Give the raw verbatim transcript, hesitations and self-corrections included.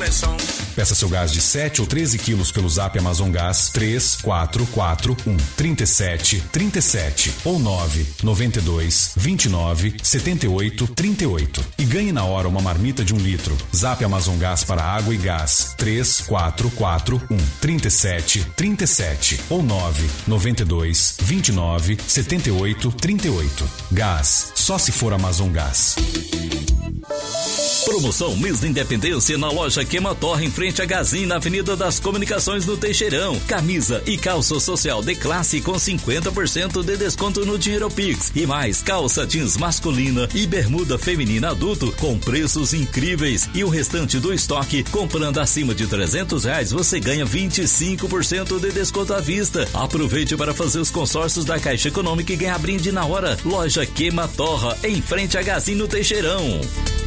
coleção. Peça seu gás de sete ou treze quilos pelo Zap Amazon Gás três quatro quatro um, três sete três sete ou nove nove dois, vinte e nove, setenta e oito, trinta e oito e ganhe na hora uma marmita de um litro. Zap Amazon Gás para água e gás três quatro quatro um, três sete três sete ou nove nove dois, vinte e nove, setenta e oito, trinta e oito. Gás, só se for Amazon Gás. Promoção Mês da Independência na loja Queimatorra, em frente a Gazin, na Avenida das Comunicações, no Teixeirão. Camisa e calça social de classe com cinquenta por cento de desconto no Dinheiro Pix. E mais, calça jeans masculina e bermuda feminina adulto com preços incríveis. E o restante do estoque, comprando acima de trezentos reais, você ganha vinte e cinco por cento de desconto à vista. Aproveite para fazer os consórcios da Caixa Econômica e ganhar brinde na hora. Loja Queimatorra, em frente a Gazin, no Teixeirão.